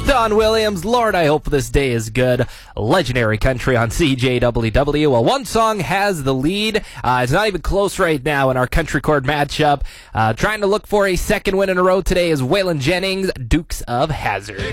Don Williams, Lord, I hope this day is good. Legendary country on CJWW. Well, one song has the lead. It's not even close right now in our country chord matchup. Trying to look for a second win in a row today is Waylon Jennings, Dukes of Hazzard.